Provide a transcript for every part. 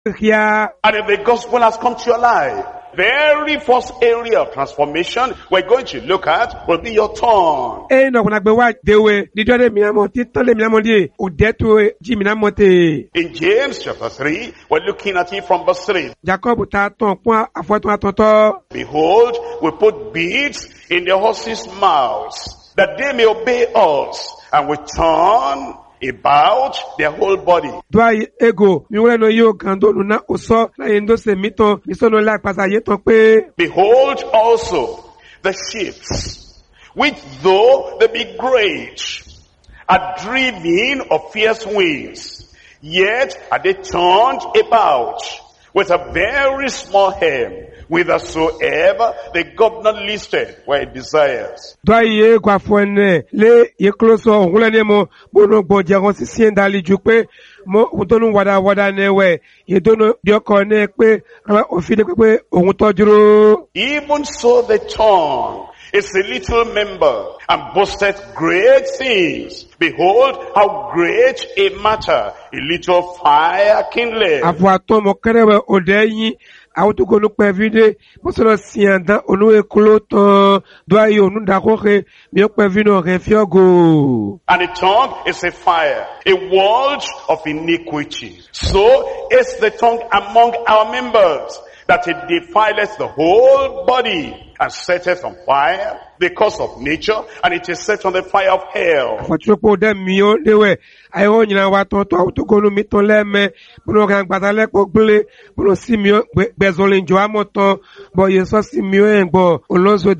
here. And if the gospel has come to your life, very first area of transformation we're going to look at will be your tongue. No kuna gbe wa dewe di jode mi amo ti tan le mi amo di o de to ji mi na mo te. In James chapter 3, we're looking at it from verse 3. Jacob ta ton pon afoton atoto. Behold, we put beads in the horses' mouths, that they may obey us, and we turn about their whole body. Dwa ego mi wole no yo gando nu na oso na yendo se mi ton mi so no la pasa ye ton pe. Behold also the ships, which though they be great, are driven of fierce winds, yet are they turned about with a very small helm, whithersoever the governor listed where it desires. Dwa ye kwa fone le ye kloso wole ne mo bono gboje gon si sien dali ju pe mo utonu wada newe ye dono dioko ne pe o fi de pe ohun tojuro. Even so the tongue is a little member, and boasteth great things. Behold, how great a matter a little fire kindleth. Afwa to mo kerewe odeyin awutu ko nu pe vide mo so lo sian dan onu ekulo ton do aye onu da ko ke mi o pe vino re fiogo. And the tongue is a fire, a world of iniquity. So is the tongue among our members, that it defileth the whole body, and setteth on fire because of nature, and it is set on the fire of hell. Fatupo de mi o dewe ayo nyina wa ton to awutu ko nu mi ton le me bono kan gbadale ko gble bono si mi o bezole njo amoton bo ye so si mi o engbo olonzo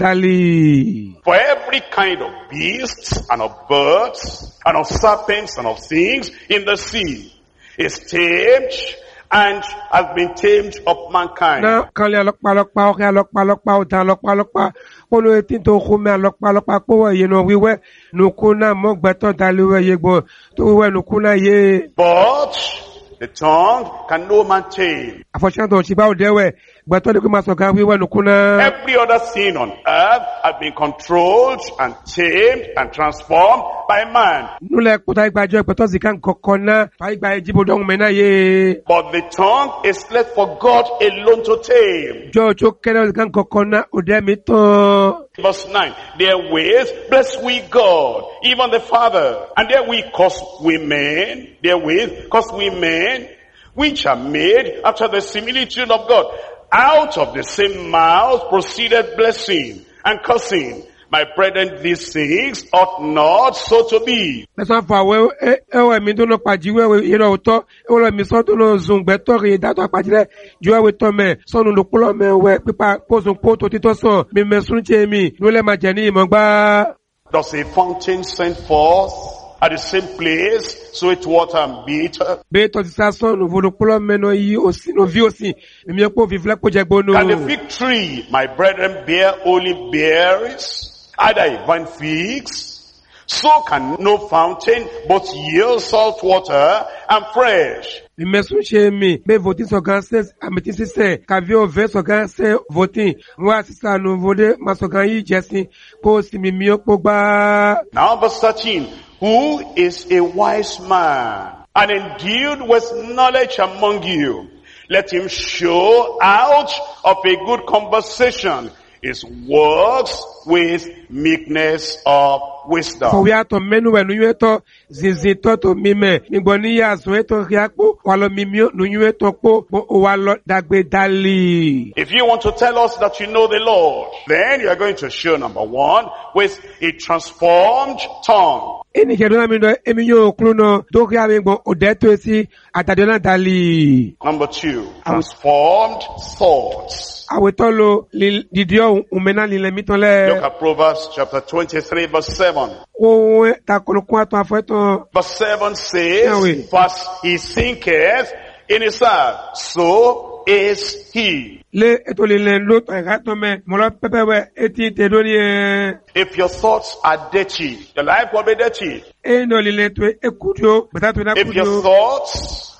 dali. For every kind of beasts, and of birds, and of serpents, and of things in the sea is tamed, and has been tamed of mankind. Na kan le lokpa o kan lokpa o dan lokpa polo etin to ko me lokpa po ye no wiwe nu kuna mo gbeton daliwe ye gbo to wiwe nu kuna ye. But the tongue can no man tame. Afoshan to si ba o dewe gbeton de ko ma so kan wiwe nu kuna. Every other thing on earth has been controlled and tamed and transformed by man. Nu le kuta igbajo gbeton zikan kokona fa igba ejibo don me na ye. But the tongue is left for God alone to tame. Jojo kere zikan kokona o de mi ton. Verse 9, therewith bless we God, even the Father, and therewith curse we men, which are made after the similitude of God. Out of the same mouth proceeded blessing and cursing. My brethren, these things ought not so to be. Mesan fa we mi do no pajiwe we ye no to e mi so to no zungbe to re da to pajire juwe we to me so nu lokulo me we pipa pozun po to tito so mi mesun che mi no le ma je ni mo gba. Does a fountain send forth at the same place sweet water and bitter? Be to sa so nu vo lokulo me no yi osi no vi osi mi po vivle ko je gbonu. Can the fig tree, my brethren, bear only berries? Either a vine figs, so can no fountain but yield salt water and fresh. Mi mesun che mi be voting so gan se ameti se ka vi o ve so gan se voting wa sisa nu vode ma so gan yi jesin ko si mi o po gba. Now verse 13, who is a wise man and endued with knowledge among you? Let him show out of a good conversation his works with meekness of wisdom. For we are to menu when you to zizito to mime ngboni ya so eto riapo walo mimio nu you eto po walo dagbe dali. If you want to tell us that you know the Lord, then you are going to show, number one, with a transformed tongue. Eni kedona mi do emi yo klu no do ria mi gbo odeto esi atadona dali. Number two, transformed thoughts. Awetolo didio umena ni le mitonle. Look at Proverbs chapter 23 verse 7. O ta kolokun ato afeto. Verse 7 says, "First he thinketh in his heart, so is he." Le etoli le lo to gato me mo lo pepewe eti te do ni. If your thoughts are dirty, your life will be dirty. No le to ekudio betato na kudio. If your thoughts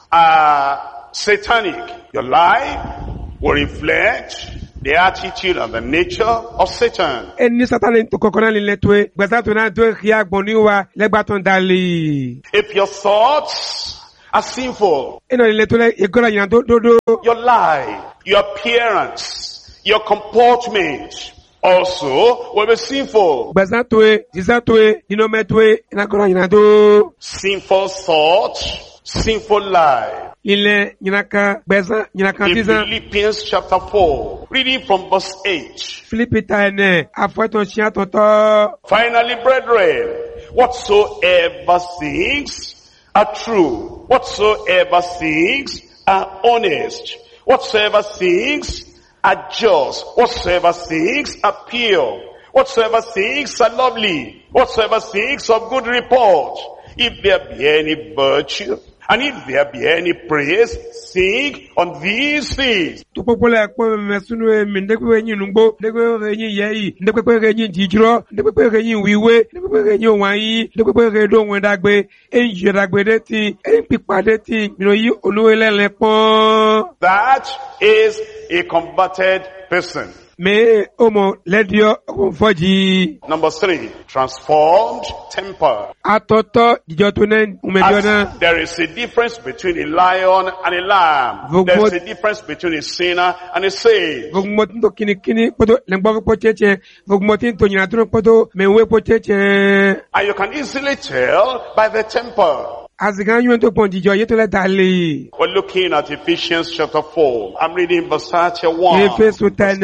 are satanic, your life will reflect the attitude and the nature of Satan. Eni Satan to kokona le to betato na do ria gboni wa le gbaton dali. If your thoughts are sinful. Ina ile to le egora yan do. Your life, your appearance, your comportment also will be sinful. Bazan towe, disa towe, inome towe, ina gora yan do. Sinful thought, sinful life. Ile nyinaka beza nyinaka In disa. Philippians chapter 4, reading from verse 8. Philippi taene afoto chia toto. Finally, brethren, whatsoever things are true, whatsoever things are honest, whatsoever things are just, whatsoever things are pure, whatsoever things are lovely, whatsoever things of good report, if there be any virtue, and if there be any praise, think on these things. Tu popole ko mesunu mi ndekwe nyi nungbo, ndekwe nyi yeyi, ndekwe nyi jijiro, ndekwe nyi wiwe, ndekwe nyi wanyi, ndekwe do wendagbe, enji dagbe deti, enpipa deti, mino yi oluwelele pon. That is a converted person. Me omo ledio foji. Number 3, transformed temper. Atoto jijotune umediona. As there is a difference between a lion and a lamb. There is a difference between a sinner and a saint. Vogmotin to kini poto lengbo po cheche, vogmotin to nyatro poto mewe po cheche. And you can easily tell by the temper. Azigan yu ento ponjijo yetole dali. We're looking at Ephesians chapter 4. I'm reading verse 31, verse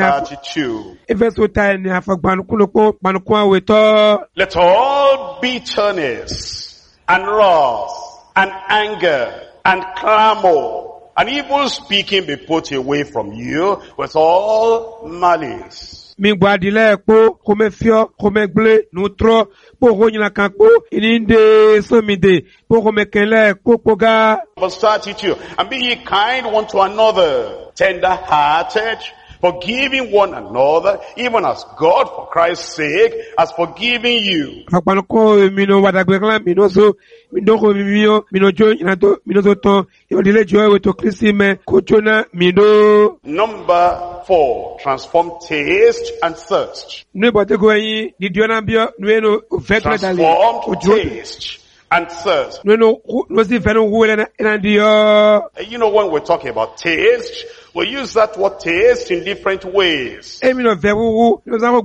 32. Efeso tani afagbanu kulopo banuku aweto. Let all bitterness and wrath and anger and clamor and evil speaking be put away from you with all malice. Mi gbadile po kome fio kome gle nutro po gonyina kan po ininde somide po kome kele po poga. Verse 32. And be ye kind one to another, tender-hearted, forgiving one another, even as God for Christ's sake has forgiven you. Akpanuko mino wadagbe kala mino so mindoko mino jo inato mino so ton yodile jo we to Kristi me kochona mino. Number 4, transform taste and thirst. Ne bote ko yin di diona bio nueno vetre dali. Transformed taste and thirst. Nueno no si fenu huele na dio. You know, when we're talking about taste, we use that word taste in different ways. For example,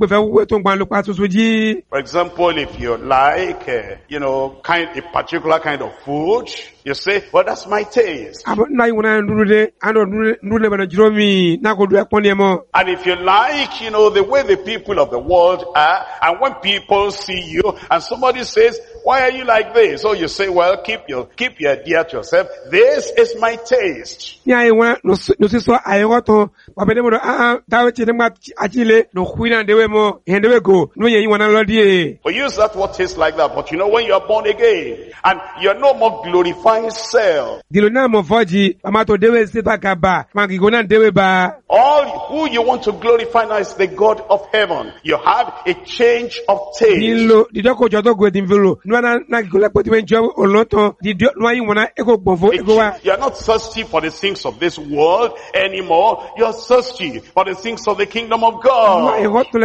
if you like, a particular kind of food, you say, well, that's my taste. And if you like, the way the people of the world are, and when people see you, and somebody says, why are you like this? So you say, well, keep your idea to yourself. This is my taste. We use that word taste like that, but when you are born again, and you're no more glorifying self, all who you want to glorify now is the God of heaven. You have a change of taste. You're not thirsty for the things of this world anymore. You're thirsty for the things of the kingdom of God.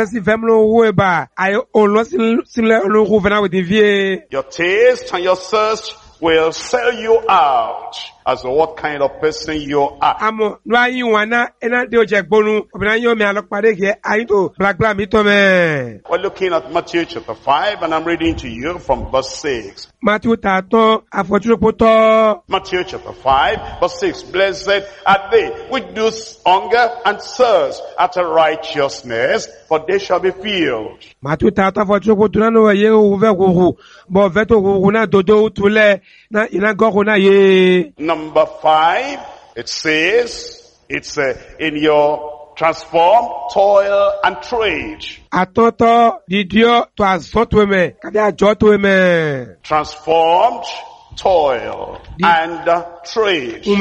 Your taste and your thirst will sell you out as to what kind of person you are. We're looking at Matthew chapter 5, and I'm reading to you from verse 6. Matthew chapter 5, verse 6. Blessed are they which do hunger and thirst after righteousness, for they shall be filled. Number 5, it says, it's in your transform, toil, and trade. Transformed, toil, and trade. See,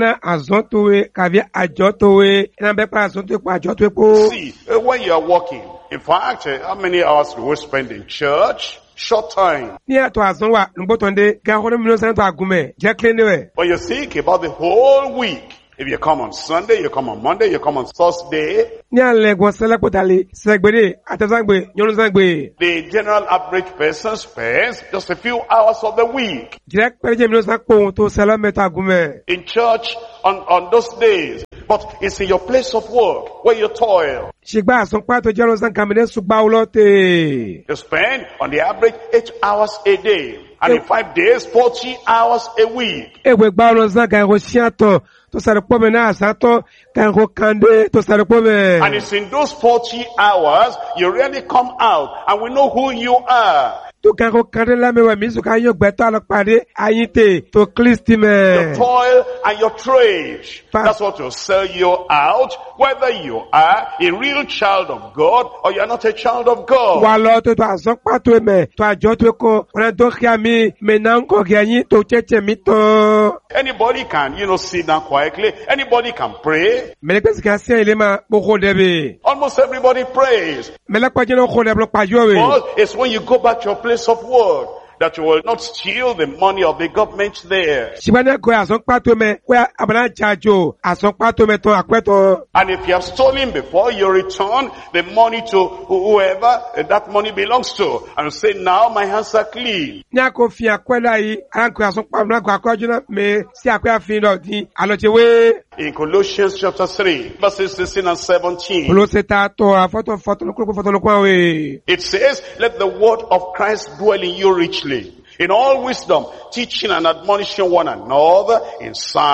when you are working, in fact, how many hours do we spend in church? Short time. When you think about the whole week, If you come on Sunday, you come on Monday, you come on Thursday, Ní alẹ́ gbọ́n sẹ́lẹ̀ pọ̀tàlẹ̀ sẹ́gbẹ̀rẹ̀ àtẹ̀sàgbẹ̀ yọ̀nùsàgbẹ̀. the general average person spends just a few hours of the week Jìrẹ́ pẹ̀lẹ́jẹ̀ mi ló sá pọ̀ ohun tó sẹ́lẹ̀ mẹ́ta gúnmẹ̀. in church on those days. But it's in your place of work where you toil. Ṣìgbà àsọpá tó jẹ́ lọ́sàn kàmínẹ́ ṣùgbà ọlọ́tẹ̀. You spend on the average 8 hours a day. And in 5 days, 40 hours a week. Ewé gbá ọlọ́sàn kan ẹ̀kọ́ ṣíàtọ̀ tó sáré pọ̀ mẹ́ náà àsátọ̀ kan ẹ̀kọ́ kàndé tó sáré pọ̀ mẹ́. And it's in those 40 hours, you really come out and we know who you are. Tó kan ẹ̀kọ́ kàndé lámẹ́wàá mi sùkà yóò gbẹ́tọ̀ àlọ́pàdé ayíǹtẹ̀ tó Kristi mẹ́. Your toil and your trade. That's what will sell you out, whether you are a real child of God or you're not a child of God. Wà lọ tó àsọpá tó mẹ́ tó àjọ tó kọ́ ọ̀rẹ́ tó kí àmì mẹ́nà ń kọ̀ kí ẹ̀yìn tó chẹ́chẹ́ mi tán. Anybody can, sit down quietly. Anybody can pray. Mẹ́lẹ́pẹ̀sì kí a sí ilé máa gbogbo dẹ̀bẹ̀. Almost everybody prays. Mẹ́lẹ́pẹ̀jẹ́ náà kọ́ dẹ̀bẹ̀ pàjọ́ rẹ̀. But it's when you go back to your place of work that you will not steal the money of the government there. Ṣìgbọ́n ẹ̀kọ́ àsọpá tó mẹ́ wẹ́ àbáná jàjò àsọpá tó mẹ́ tán àpẹ́tọ̀. And if you have stolen before, you return the money to whoever that money belongs to. And say, now my hands are clean. Ní a kò fi àkwẹ́lá yìí, arákùnrin àsọpá náà kò àkọ́jú náà mẹ́ sí àkwẹ́ àfihàn náà dín àlọ́tẹ̀wé. In Colossians chapter 3, verses 16 and 17. Olóṣèta tó àfọ́tọ̀ fọ́tọ̀lọ́kọ́ àwẹ̀. It says, let the word of Christ dwell in you richly, in all wisdom, teaching and admonishing one another in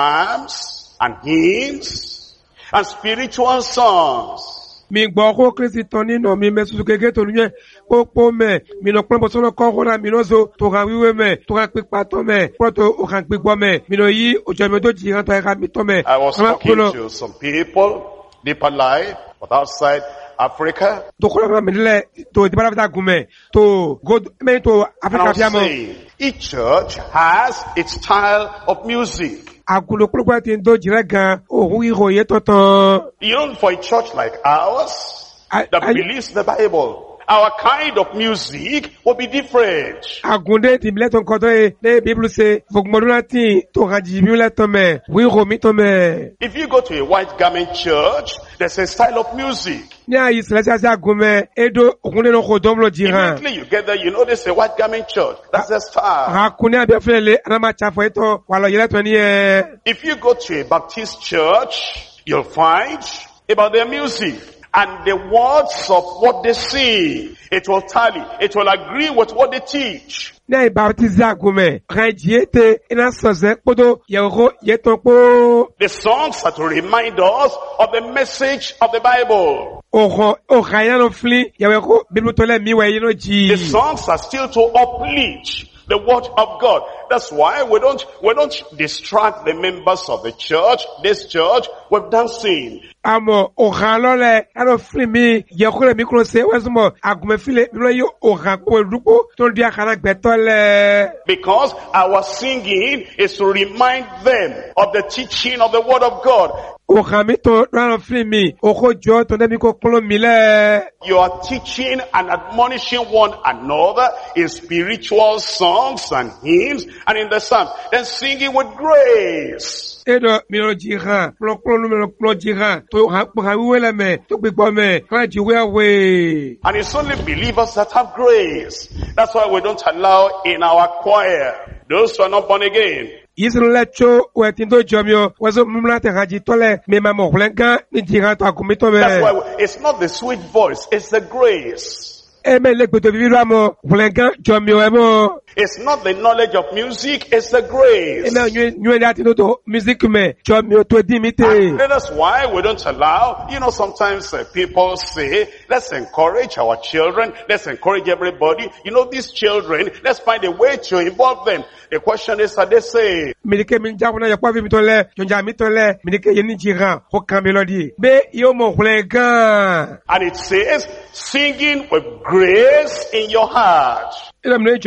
psalms and hymns and spiritual songs. Mi gbọ́ kó Kristi tán nínú mi mẹ́sùsù kéèké tó níyẹn pópó mẹ́, mi lọ pọ́npọ́ sọ́nà kọ́kọ́rọ́ mi lọ́sọ tó kàn wíwé mẹ́, tó kàn pípa tọ́ mẹ́, pọ́tò òkàn gbígbọ́ mẹ́, mi lọ yí òjò mi tó jì hàn tó ẹ̀ka mi tọ́ mẹ́. I was talking to some people, deeper life, but outside Africa. Tó kọ́ lọ́wọ́ mi nílẹ̀ tó ìdíbàdà fi ta gùn mẹ́, tó mẹ́rin tó And Áfíríkà fi I'm àmọ́. saying, each church has its style of music. Àgùlò kúrúkúrú ti ń dó jìrẹ́ gan, òun ìhòòyè tọ̀tàn. For a church like ours that believes the Bible, our kind of music will be different. Àgùndé ti mílẹ̀ tó ń kọ́ tó yẹ ní Bíbélì ṣe fògbọ́dún láti tó hàn jì mílẹ̀ tó mẹ́, wíhò mi tó mẹ́. If you go to a white garment church, there's a style of music. Ní àyè ìsìlẹ̀ sí àgùnmẹ́, Edo ògúndé náà kò dọ́mlọ̀ jì hàn. Immediately you get there, you know there's a white garment church. That's the style. Àkùnrin àbẹ̀fẹ́lẹ̀ anamá chafọ̀ ètò wà lọ yẹlẹ́ tó ní ẹ. If you go to a Baptist church, you'll find about their music and the words of what they sing. It will tally. It will agree with what they teach. Ní àyè bàtísì àgùnmẹ́, rẹ̀ jì ètè iná sọ̀sẹ̀ kpọ́dọ̀ yẹ̀wò yẹ̀tọ̀ kpọ́. The songs are to remind us of the message of the Bible. Ọ̀hà yẹn lọ fili yẹ̀wò kó Bíbélì tó lẹ̀ mí wẹ̀ yẹn lọ jì. The songs are still to uplift the word of God. That's why we don't distract the members of the church, this church, with dancing. Àmọ́ ọ̀hà lọ́lẹ̀ ẹ̀rọ fili mi yẹ̀kúrẹ́ mi kúrò ṣe wẹ́sùmọ̀ àgùnmẹ́filẹ̀ mi lọ yí ọ̀hà kó edugbo tó ń di àkàrà gbẹ̀tọ́ lẹ̀. Because our singing is to remind them of the teaching of the word of God. Ọ̀hà mi tó rárá fili mi, òkò jọ tó dẹ́mi kó kúló mi lẹ̀. You are teaching and admonishing one another in spiritual songs and hymns and in the psalms. Then singing with grace. Edo mi lọ jì hàn, kúlọ̀ lọ jì hàn, tó hàn wíwé lẹ́mẹ̀, tó gbígbọ́ mẹ́, kọ́lá jì wíwé. And it's only believers that have grace. That's why we don't allow in our choir those who are not born again. Yisrael cho wetin do jomio wazo mumla te haji tole me mamo hulenga ni jira to akumito me. That's why it's not the sweet voice, it's the grace. Eme le gbedo vivirwa mo hulenga jomio emo. It's not the knowledge of music, it's the grace. Eme nyue dati no to music me jomio to dimite. And that's why we don't allow, sometimes people say, let's encourage our children, let's encourage everybody. These children, let's find a way to involve them. The question is, are they saved? Milike minja wana ya kwa vimitole, jonja mitole, milike yeni jira, hoka melodi. Be yomo hulenga. And it says, singing with grace in your heart. Sometimes,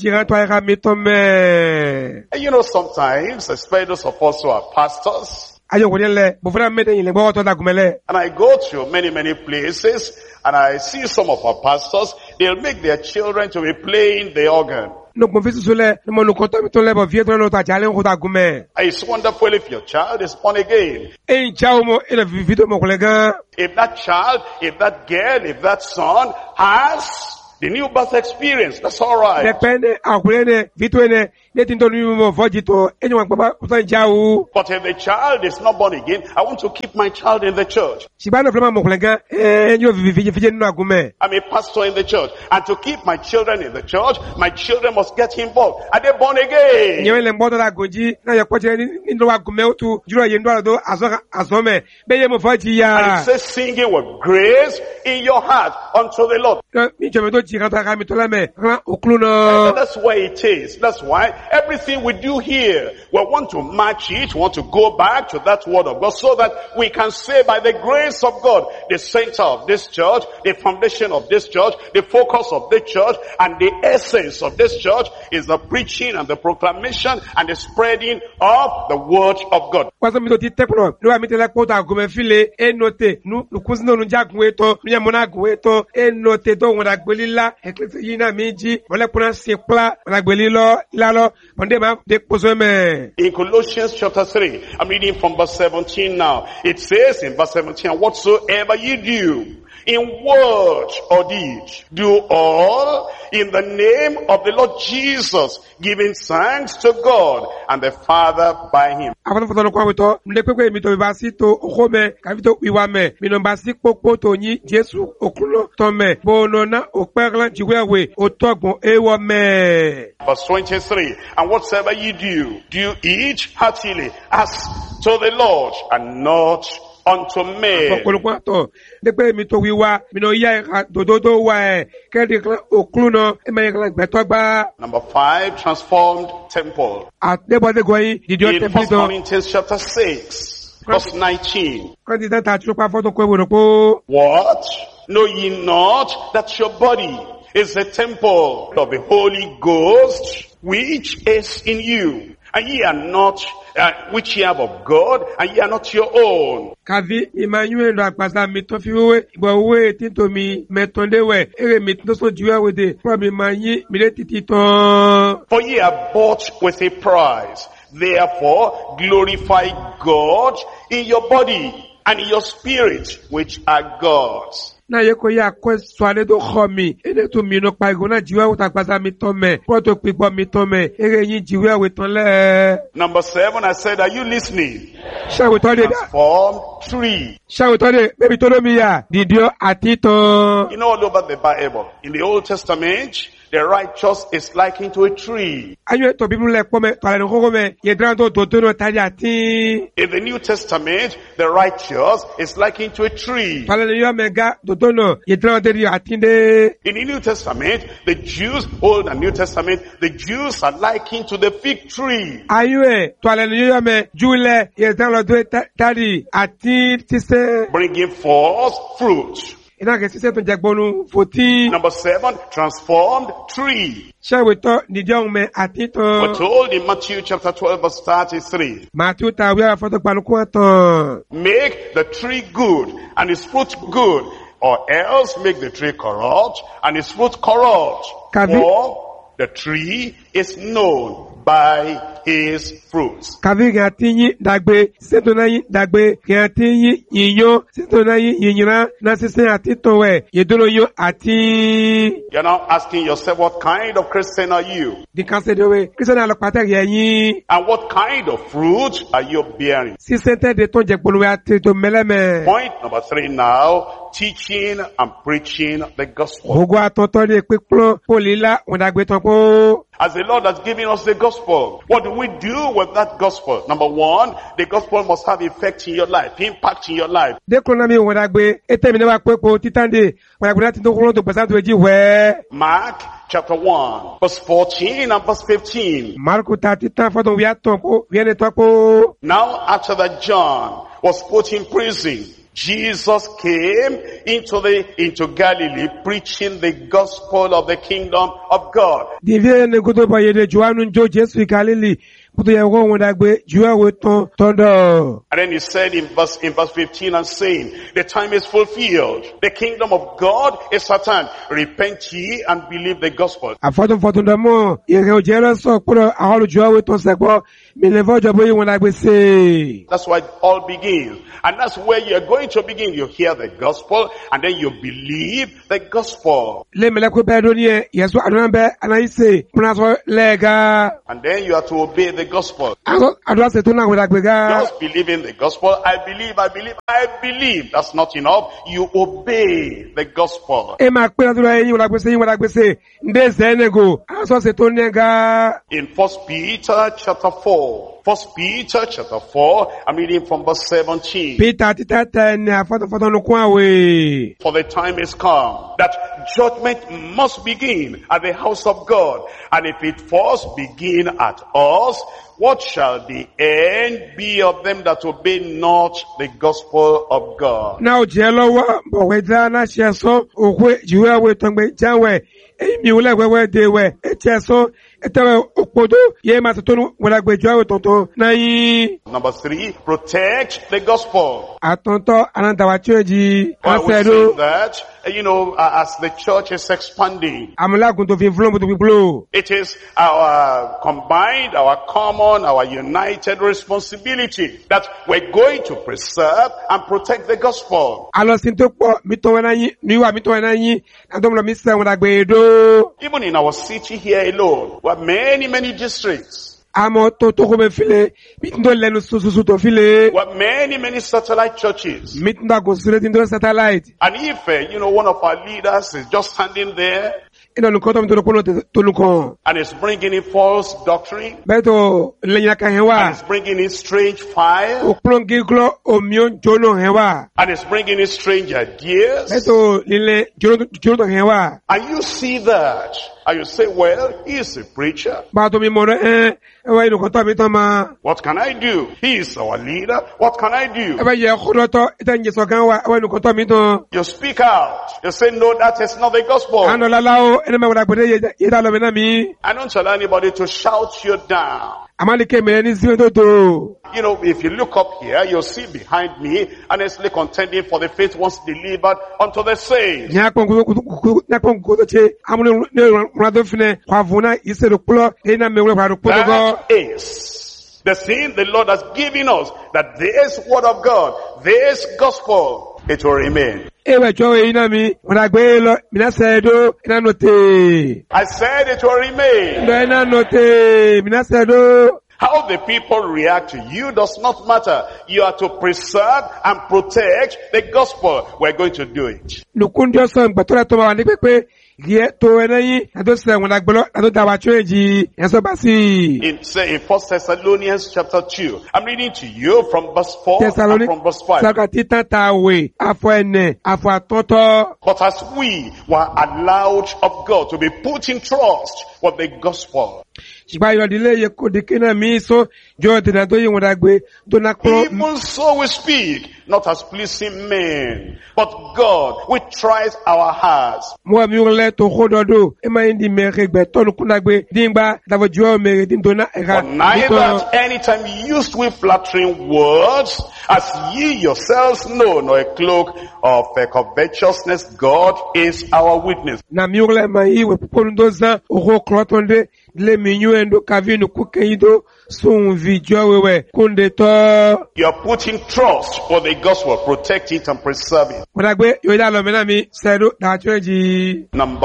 especially those of us who are pastors, and I go to many places and I see some of our pastors, they'll make their children to be playing the organ. no confesule no no koto mi to lebo vietro no ta chale ko ta gume. It's wonderful if your child is born again. E chao mo ele vivito mo kolega. If that child, if that girl, if that son has the new birth experience, that's all right. Depende akulene vitwene neti ndo ni mo vojito enyo wa baba ko jao. But if the child is not born again, I want to keep my child in the church. Sibana vraiment mo kolega enyo vivije no agume. I'm a pastor in the church, and to keep my children in the church, my children must get involved. Are they born again? Nyewele mbodo la goji na yakoche ni ndo agume otu juro ye ndo do azome beye mo voji ya. And it says singing with grace in your heart unto the Lord. That's why it is. That's why everything we do here, we want to match it, we want to go back to that word of God so that we can say by the grace of God, the center of this church, the foundation of this church, the focus of this church, and the essence of this church is the preaching and the proclamation and the spreading of the word of God. In Colossians chapter 3, I'm reading from verse 17 now. It says in verse 17, whatsoever you do, in word or deed, do all in the name of the Lord Jesus, giving thanks to God and the Father by him. Verse 23, and whatsoever you do, do each heartily as to the Lord and not unto men. Number 5, transformed temple. In 1 Corinthians chapter 6, verse 19. What? Know ye not that your body is the temple of the Holy Ghost, which is in you, and ye are not, which ye have of God, and ye are not your own. Kavi Emmanuel do akpasa mi to fi wewe igbo we tinto mi metonde we ere mi to so juwe we de probi manyi mi le titi ton. For ye are bought with a price. Therefore glorify God in your body and in your spirit, which are God's. Na yeko ya ko swale do khomi ene to mi no pa igona jiwe we takpasa mi ton me ko to pipo mi ton me ere yin jiwe we ton le. Number 7, I said, are you listening? Transformed tree. You know, all over the Bible, in the Old Testament, the righteous is likened to a tree. In the New Testament, the righteous is likened to a tree. In the New Testament, the Jews, Old and New Testament, the Jews are likened to the fig tree. Bringing forth fruit. Number 7, transformed tree. We're told in Matthew chapter 12 verse 33. Make the tree good and its fruit good, or else make the tree corrupt and its fruit corrupt. For the tree is known by his fruits. You're now asking yourself, what kind of Christian are you? And what kind of fruit are you bearing? Point number 3 now, teaching and preaching the gospel. As the Lord has given us the gospel, what do we do with that gospel? Number 1, the gospel must have effect in your life, impact in your life. Mark chapter 1, verse 14 and verse 15. Now after that John was put in prison, Jesus came into Galilee preaching the gospel of the kingdom of God. Puto ya wo wona gbe juwe we ton tondo. And then he said in verse 15 and saying, the time is fulfilled. The kingdom of God is at hand. Repent ye and believe the gospel. Afotun da mo, ire o je lo so puro aholu juwe we ton segbo, mi le fo jobo yi wona gbe se. That's why it all begins. And that's where you're going to begin. You hear the gospel and then you believe the gospel. Le mele ko be do ni e, Yesu adona be anaise, puna so lega. And then you have to obey the gospel. Adwa se to na wona gbe ga. Just believe in the gospel. I believe. That's not enough. You obey the gospel. E ma pe na do yin wona gbe se, nde se nego, aso se to nega. In 1 Peter chapter 4. 1 Peter chapter 4, I'm reading from verse 17. Peter titata ni afoto no kwa we. For the time is come that judgment must begin at the house of God. And if it first begin at us, what shall the end be of them that obey not the gospel of God? Now jelowa bo we da na sheso okwe jiwe we tongbe janwe mi wole wewe de we echeso etewe opodo ye ma to no wona gbe jiwe tonton na yin. Number 3, protect the gospel. Atonto ananta wa cheji Why we say asedo that? As the church is expanding, amulagun to fi flom to blow. it is our combined, our common, our united responsibility that we're going to preserve and protect the gospel. Alo sin to po mi to na yin ni wa mi to na yin adomlo mi se wona gbe do. Even in our city here alone, we have many districts. Amo to ko me file mitindo lenu susu to file We have many satellite churches. mitinda go straight into satellite. And if, one of our leaders is just standing there Ino nukoto mi to nukon. and is bringing in false doctrine, Beto lenya ka and hewa. is bringing in strange fire, Oklon giglo omion jono hewa. and is bringing in strange ideas, Beto lile jono hewa. and you see that, and you say, well, he is a preacher. Bato mi mono ewa ino koto mi to ma. What can I do? He is our leader. What can I do? Ewa ye khodoto ita njeso kan wa ewa ino koto mi to. You speak out. You say, no, that is not the gospel. Ano lalao ene me wala gbede ye da lo me na mi. I don't tell anybody to shout you down. Amali ke me ni ziwe to. If you look up here, you'll see behind me, honestly contending for the faith once delivered unto the saints. Nya kon ko che amule ne rado fine kwa vuna ise do kulo ina me wala do kulo go. That is the thing the Lord has given us, that this word of God, this gospel, it will remain. Ewe chowe ina mi wala gbe lo mina sedo ina note. I said it will remain. Ndo ina note mina sedo. How the people react to you does not matter. You are to preserve and protect the gospel. We're going to do it. Nukundio so ngbatora to ma wa ni pepe gie to enayin ado se wona gbolo ado da wa choji enso basi. In 1 Thessalonians chapter 2. I'm reading to you from verse 4 and from verse 5. Saka titata we afo ene afo atoto. But as we were allowed of God to be put in trust with the gospel, Shiba yo dile ye ko dikina mi so jo te na to yin wona gbe to na kro. even so we speak, not as pleasing men, but God, which tries our hearts. Mo mi le to khododo e ma indi me regbe to nu kuna gbe dingba da vo jo me din to na era. For neither anytime used with flattering words, as ye yourselves know, nor a cloak of covetousness. God is our witness. Na mi le ma yi we pondo za o ho klotonde le mi nyu endo kavinu kukeyido sun vi jo wewe kunde to. You are putting trust for the gospel, protect it and preserve it. Wona gbe yo da lo me na mi sedo da choji. Number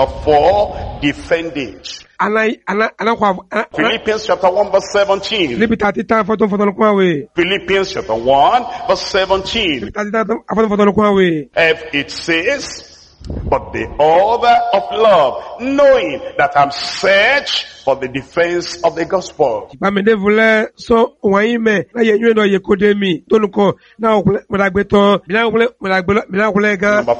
4, defend it. Ana kwa Philippians chapter 1 verse 17. libi tatita foto kwa we. Philippians chapter 1 verse 17. Tatita foto kwa we. If it says, but the author of love, knowing that I'm set for the defense of the gospel. Ba me devule so won me na ye nyu no ye kodemi tonuko na wona gbe to mina wole ga. Number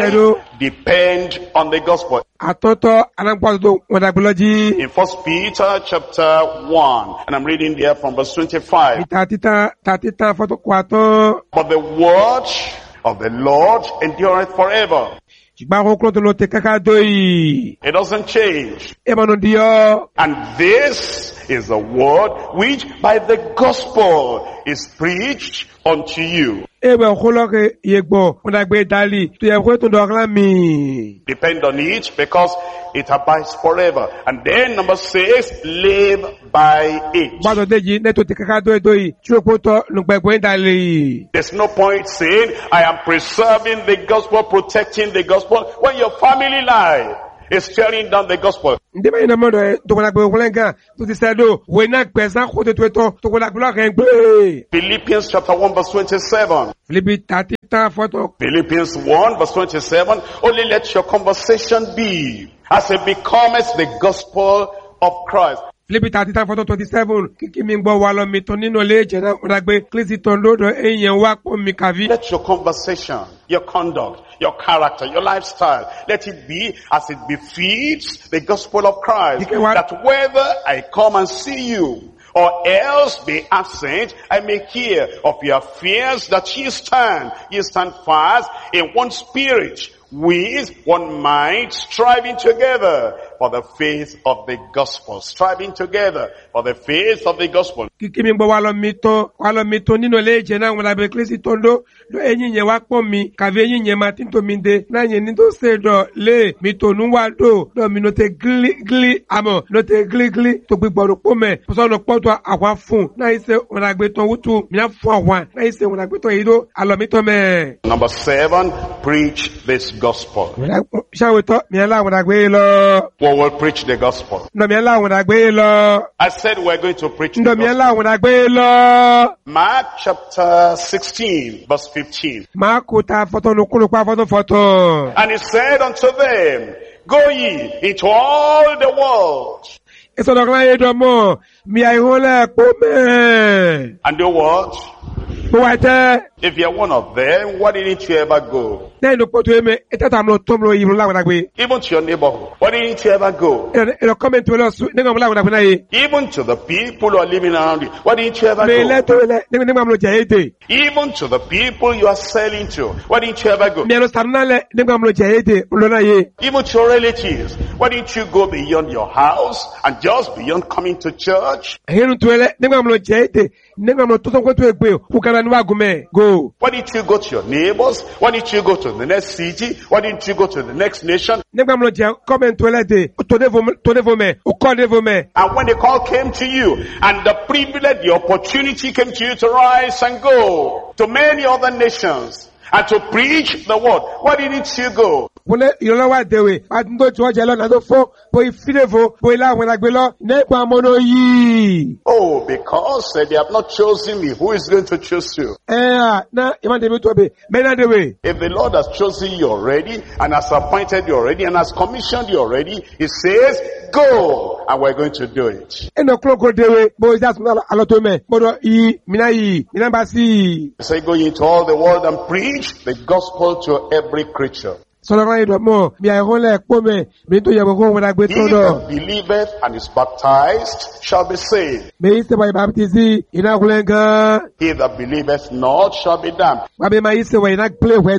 5, depend on the gospel. Atoto anagba to wona gbeloji. In 1 Peter chapter 1, and I'm reading there from verse 25. Tatita foto kwa to. But the word of the Lord endureth forever. ṣùgbọ́n àwọn okùnrin tó lọ tẹ káká dó yìí. It doesn't change. Ẹ máa nù di ọ́. And this is the word which by the gospel is preached unto you. Ẹ bẹ̀ kó lọ́kẹ́ yẹ gbọ́, wọ́n dàgbé dálì, tó yẹ kó tó dọ̀ọ́kẹ́ mi. Depend on it because it abides forever. And then number 6, live by it. Gbọ́dọ̀ déjì nẹ́tò tẹ káká dó ètò yìí, tí ó kó tọ́ lùgbẹ̀gbẹ̀ dálì. There's no point saying, I am preserving the gospel, protecting the gospel, when your family life is tearing down the gospel. Ndébẹ̀ yìí nàmọ́dọ̀ ẹ̀ tó kọ́lá gbé òkúlẹ̀ gan tó ti sẹ́dọ̀ wọ́n iná gbẹ̀sán kó tó tó tó kọ́lá gbé lọ́kẹ́ gbé. Philippians chapter 1 verse 27. Filipi 30 fọ́tọ̀. Philippians 1 verse 27. Only let your conversation be as it becomes the gospel of Christ. Filipi 30 fọ́tọ̀ 27 kíkí mi gbọ́ wa lọ mi tán nínú ilé ìjẹ̀dá ọ̀dà gbé kírísì tán lọ́dọ̀ èèyàn wá pọ̀ mi kàví. Let your conversation, your conduct, your character, your lifestyle, let it be as it befits the gospel of Christ. That whether I come and see you or else be absent, I may hear of your affairs, that ye stand fast in one spirit, with one mind, striving together for the faith of the gospel. Striving together for the faith of the gospel. Kíkí mi gbọ́ wa lọ mi tó nínú ilé ìjẹ̀ náà wọn lábẹ́ kírísì tó ń dó lọ ẹ̀yìn yẹn wá pọ̀ mi kàwé ẹ̀yìn yẹn máa tí tó mi dé náà yẹn ní tó ṣe dọ̀ lé mi tó nú wá dò lọ mi ló tẹ gílí àmọ́ ló tẹ gílí tó gbígbọ́dọ̀ pọ̀ mẹ́ pọ̀sọ́nù pọ̀tọ̀ àwọn fún náà yìí ṣe wọn àgbẹ̀ tó wútu mi á fún àwọn náà yìí ṣe wọn àgbẹ̀ tó yìí dó àlọ́ mi tó mẹ́. Number 7, preach this gospel. Ṣáwé tọ́ mi ẹ̀ láwọn àgbẹ̀ lọ. We will preach the gospel. Ndọ̀ mi ẹ̀ láwọn àgbẹ̀ lọ. I said we're going to preach the Ndọ̀ mi ẹ̀ gospel. láwọn àgbẹ̀ lọ. Mark chapter 16 verse 15. Máàkù ta fọ́tọ̀ nukúlù pa fọ́tọ̀. And he said unto them, go ye into all the world. Ìsọ̀dọ̀kan ayé dọ̀mọ́ mi àìhólẹ̀ pọ̀ mẹ́. And do what? Mo wá tẹ́. If you're one of them, why didn't you ever go? Lẹ́yìn ló pọ̀tù ẹ̀mẹ́ ẹ̀tẹ́ta àmọ́ tó mọ̀ ìrù láwọn àgbẹ̀. Even to your neighborhood, why didn't you ever go? Ẹ̀rọ kọ́mẹ̀ntì wọlé ọ̀sùn nígbà mọ̀ láwọn àgbẹ̀ náà yé. Even to the people who are living around you, why didn't you ever Mi go? lẹ́tọ̀ ilẹ̀ nígbà mọ̀ jẹ́ èdè. Even to the people you are selling to, why didn't you ever go? Mi ẹ̀rọ sàrúnálẹ̀ nígbà mọ̀ jẹ́ èdè lọ́nà yé. Even to your relatives, why didn't you go beyond your house and just beyond coming to church? Ẹ̀rọ tó ẹlẹ́ nígbà mọ̀ jẹ́ èdè nígbà mọ̀ tó sọ́kọ́ tó ẹgbẹ́ òkúkara níwá gúnmẹ̀ go. Why didn't you go to your neighbors? Why didn't you go to the next city? Why didn't you go to the next nation? Nígbà mọ̀ jẹ́ kọ́mẹ̀ntì wọlé dé tó dévò mẹ́ òkọ́ dévò mẹ́. And when the call came to you and the privilege, the opportunity came to you to rise and go to many other nations and to preach the word, why didn't you go? Wọlé ìrọ̀lọ́wọ́ àdéwè àdúgbò tí wọ́n jẹ́ lọ́nà tó fọ́ bóyí fídèfò bóyí láwọn àgbẹ̀ lọ nípa mọ́nà yìí. Oh, because they have not chosen me. Who is going to choose you? Náà ìmọ̀démi tó bẹ̀ mẹ́rin àdéwè. If the Lord has chosen you already and has appointed you already and has commissioned you already, He says, go, and we're going to do it. Ẹnà kúròkúrò déwè bóyí dásùn àlọ́tọ́ mẹ́ gbọ́dọ̀ mìíràn bá sí. Say, go into all the world and preach the gospel to every creature. Sọlọ́rọ̀ ìdọ̀mọ́ mi àìhólẹ̀ pọ̀ mẹ́ mi tó yẹ kó wọn àgbẹ̀ He tó lọ. that believeth and is baptized shall be saved. Mèyí sẹ́wà ìbáptísì ìnákulẹ̀ gan. He that believeth not shall be damned. Bàbá máa yí sẹ́wà ìnákulẹ̀ wẹ̀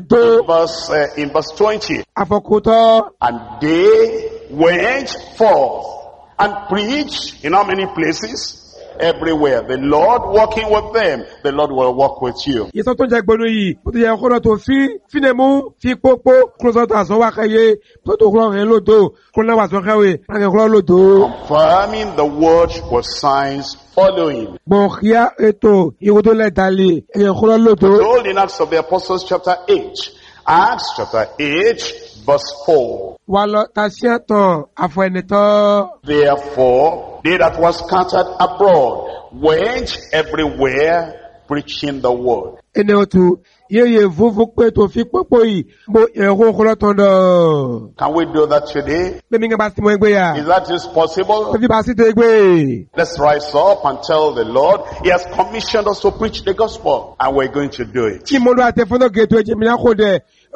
tó. In verse 20. Àfọkútọ́. And they went forth and preached in how many places? Everywhere. The Lord working with them. The Lord will work with you. Ìsọ́ tó jẹ́ gbọ́nú yìí, ó ti yẹ kọ́nà tó fínẹ̀mú, fi pópó, kúròsọ́tò àsọ́wákẹ́yé, tó tó kúrò rẹ̀ lòdó, kúrò náà wà sọ́kẹ́wé, ránkẹ́ kúrò lòdó. Confirming the word with signs following. Bọ̀kíá ètò ìwò tó lẹ́tàlẹ̀, ẹ̀yẹ kúrò lòdó. Told in Acts of the Apostles chapter 8. Acts chapter 8 verse 4. Wà lọ tàṣíàtàn àfọ̀ ẹ̀nìtọ́. Therefore, they that were scattered abroad went everywhere preaching the word. Ẹni òtù, yẹ́yẹ fúnfún pé tó fi pópó yìí, mo ẹ̀kọ́ kúrò tán dọ̀. Can we do that today? Bẹ́ẹ̀ni ń bá sí mọ́ ẹgbẹ́ yà. Is that possible? Ó fi bá sí tó ẹgbẹ́. Let's rise up and tell the Lord, He has commissioned us to preach the gospel, and we're going to do it. Kí mo lọ àtẹ̀fọ́nà gẹ̀ẹ́tò ẹ̀jẹ̀ mi náà kò dẹ̀.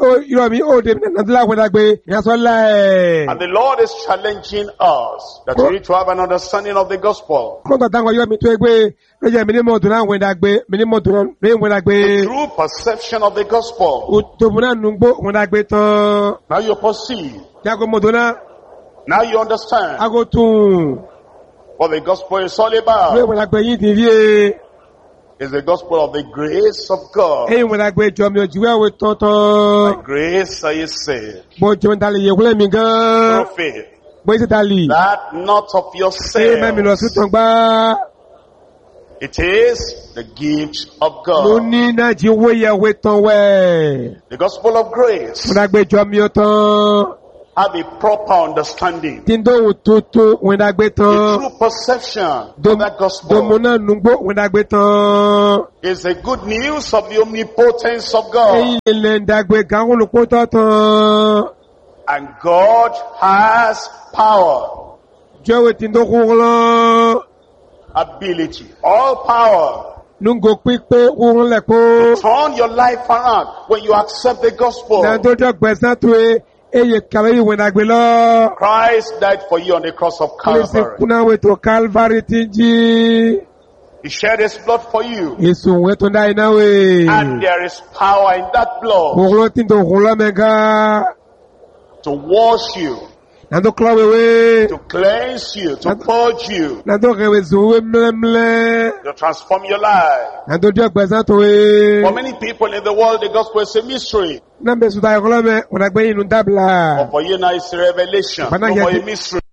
irọ́ mi ó dé nàdúrà wẹ́dà gbé ìyàsọ́ láì. And the Lord is challenging us that we need to have an understanding of the gospel. Kọ́ńtà táwọn yọ mi tó gbé lọ́jà mi ní mọ̀ dùn náà wẹ́dà gbé mi ní mọ̀ dùn náà wẹ́dà gbé. The true perception of the gospel. Òtòbù náà nùgbó wẹ́dà gbé tán. Now you perceive. Jágo mọ̀ dùn náà. Now you understand Ago tún. what the gospel is all about. Wẹ́dà gbé yín ti rí e. It's the gospel of the grace of God. Ẹ̀yin wẹ́dà gbé jọ mi ò jíwẹ́ wẹ́ tọ́tọ́. By grace are you saved. Bó jẹun ta lè yẹ wúlẹ̀ mi gan. Through faith. Bó ṣe ta lè. That not of Ṣé mẹ́mi lọ sí yourselves. tán gbá? It is the gift of Ló God. ní náà jí owó yẹ wẹ́ tán wẹ̀. The gospel of grace. Wẹ́dà gbé jọ mi ò tán. Have a proper understanding. Tí ń dóhùn tuntun wẹ́dà gbé The tán. true perception of that gospel Domo náà nùgbó wẹ́dà gbé tán. is the good news of the omnipotence of God. Ẹ̀yin ilẹ̀ ń dàgbé káwọn olùkó tán. And God has power, Jọ́wé tí ń dókun lọ. ability, all power. Nungo pípé wúrún lẹ̀ kó. Turn your life around when you accept the gospel. Náà tó jọ gbẹ̀sán tó e. Eye kàwé yìí wẹ́dà gbé lọ. Christ died for you on the cross of Kìlìsì Calvary. kúnáwé tó Calvary ti jí. He shed his blood for you. Èsù wẹ́ tó dá iná wé. And there is power in that blood Wúrún tí ń tó kún lọ mẹ́ga. to wash you, Náà tó kúlọ̀ wéwé. to cleanse you, to purge you, Náà tó kẹwé zùwé mlẹ́mlẹ́. to transform your life. Náà tó jọ gbẹ̀sán tó e. For many people in the world, the gospel is a mystery. Náà bẹ̀ sùdá ẹ̀kọ́ lọ́mẹ́ wẹ́dà gbé yìí nù dábìlà. But for you now, it's a revelation, But now no you more have a mystery.